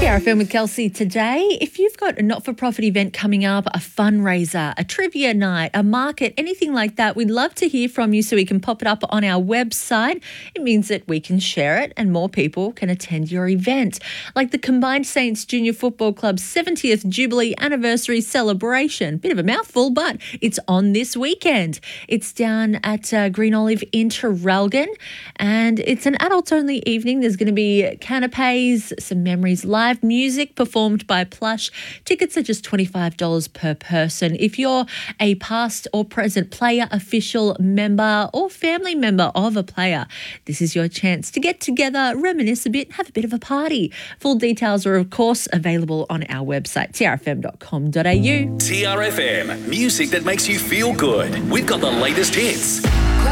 TRFM with Kelsey today. If you've got a not-for-profit event coming up, a fundraiser, a trivia night, a market, anything like that, we'd love to hear from you so we can pop it up on our website. It means that we can share it and more people can attend your event. Like the Combined Saints Junior Football Club's 70th Jubilee Anniversary Celebration. Bit of a mouthful, but it's on this weekend. It's down at Green Olive in Traralgon, and it's an adults-only evening. There's going to be canapes, some memories, live music performed by Plush. Tickets are just $25 per person. If you're a past or present player, official, member or family member of a player, this is your chance to get together, reminisce a bit, have a bit of a party. Full details are, of course, available on our website, trfm.com.au. TRFM, music that makes you feel good. We've got the latest hits.